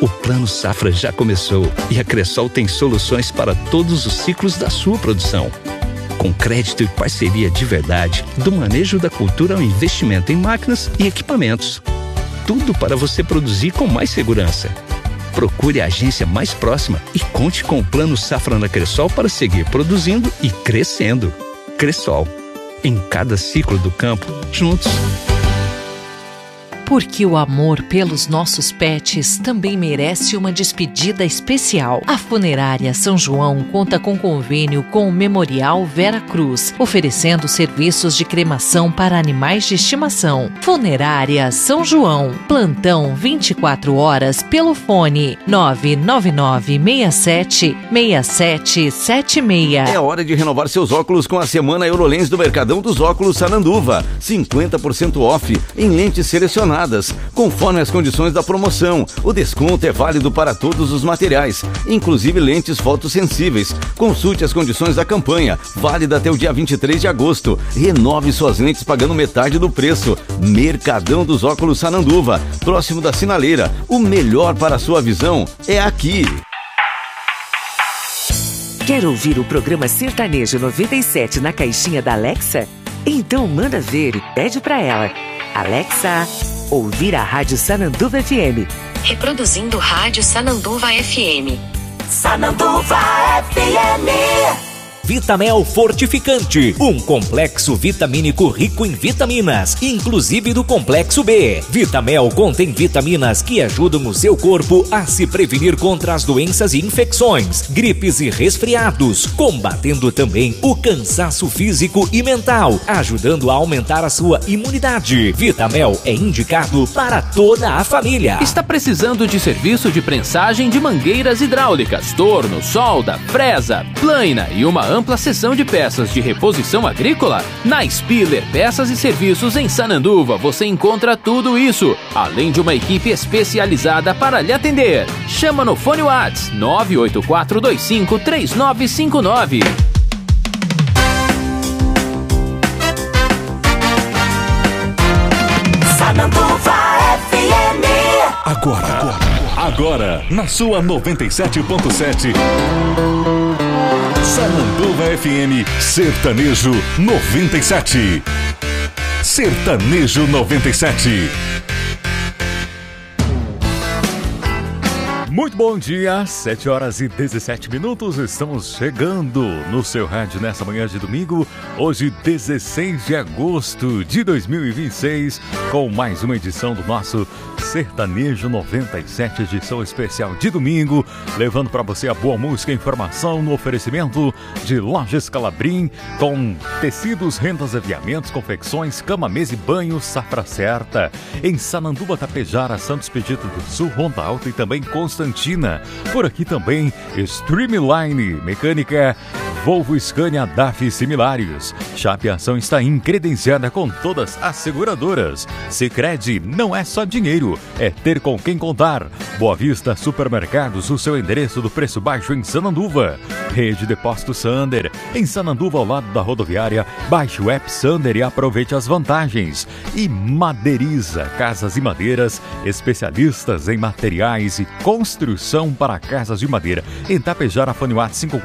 O Plano Safra já começou e a Cressol tem soluções para todos os ciclos da sua produção. Com crédito e parceria de verdade, do manejo da cultura ao investimento em máquinas e equipamentos. Tudo para você produzir com mais segurança. Procure a agência mais próxima e conte com o Plano Safra na Cressol para seguir produzindo e crescendo. Cressol. Em cada ciclo do campo, juntos. Porque o amor pelos nossos pets também merece uma despedida especial. A Funerária São João conta com convênio com o Memorial Vera Cruz, oferecendo serviços de cremação para animais de estimação. Funerária São João, plantão 24 horas pelo fone 999676776. É hora de renovar seus óculos com a Semana Eurolens do Mercadão dos Óculos Sananduva. 50% off em lentes selecionadas, conforme as condições da promoção. O desconto é válido para todos os materiais, inclusive lentes fotossensíveis. Consulte as condições da campanha, válida até o dia 23 de agosto. Renove suas lentes pagando metade do preço. Mercadão dos Óculos Sananduva, próximo da Sinaleira. O melhor para a sua visão é aqui. Quer ouvir o programa Sertanejo 97 na caixinha da Alexa? Então manda ver e pede pra ela. Alexa, ouvir a Rádio Sananduva FM. Reproduzindo Rádio Sananduva FM. Sananduva FM. Vitamel Fortificante, um complexo vitamínico rico em vitaminas, inclusive do complexo B. Vitamel contém vitaminas que ajudam o seu corpo a se prevenir contra as doenças e infecções, gripes e resfriados, combatendo também o cansaço físico e mental, ajudando a aumentar a sua imunidade. Vitamel é indicado para toda a família. Está precisando de serviço de prensagem de mangueiras hidráulicas, torno, solda, fresa, plaina e uma ampla seção de peças de reposição agrícola? Na Spiller Peças e Serviços em Sananduva você encontra tudo isso, além de uma equipe especializada para lhe atender. Chama no fone WhatsApp 984253959. Sananduva FM. Agora, na sua 97.7. Sananduva FM Sertanejo 97. Sertanejo 97. Muito bom dia, 7 horas e 17 minutos, estamos chegando no seu rádio nessa manhã de domingo, hoje 16 de agosto de 2026, com mais uma edição do nosso Sertanejo 97, edição especial de domingo, levando para você a boa música e informação no oferecimento de Lojas Calabrim, com tecidos, rendas, aviamentos, confecções, cama, mesa e banho, safra certa, em Sananduva, Tapejara, Santos Expedito do Sul, Ronda Alta e também Constantina. Por aqui também, Streamline, mecânica, Volvo, Scania, DAF e similares. Chapeação está credenciada com todas as seguradoras. Sicredi não é só dinheiro, é ter com quem contar. Boa Vista Supermercados, o seu endereço do preço baixo em Sananduva. Rede Depósito Sander, em Sananduva ao lado da rodoviária. Baixe o app Sander e aproveite as vantagens. E Madeiriza, casas e madeiras, especialistas em materiais e construção para casas de madeira. Em Tapejara, fone WhatsApp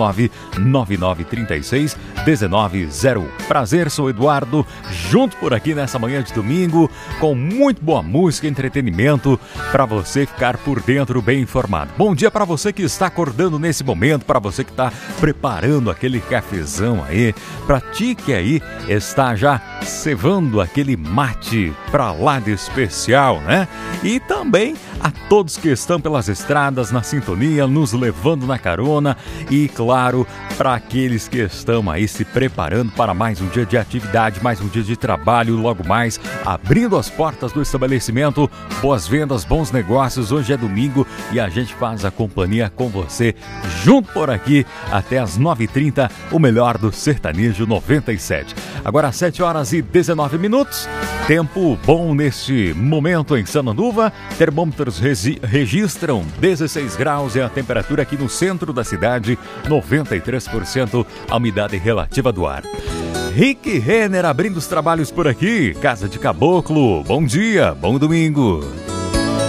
549-9936-1901. Prazer, sou Eduardo, junto por aqui nessa manhã de domingo, com muito boa música e entretenimento para você ficar por dentro bem informado. Bom dia para você que está acordando nesse momento, para você que está preparando aquele cafezão aí, para ti que aí está já cevando aquele mate para lá de especial, né? E também a todos que estão pelas estradas na sintonia, nos levando na carona e, claro, para aqueles que estão aí se preparando para mais um dia de atividade, mais um dia de trabalho, logo mais abrindo as portas do estabelecimento. Boas vendas, bons negócios. Hoje é domingo e a gente faz a companhia com você junto por aqui até as 9h30, o melhor do Sertanejo 97. Agora 7 horas e 19 minutos. Tempo bom neste momento em Sananduva. Termômetros registram 16 graus, é a temperatura aqui no centro da cidade, 93% a umidade relativa do ar. Rick Renner abrindo os trabalhos por aqui. Casa de Caboclo, bom dia, bom domingo.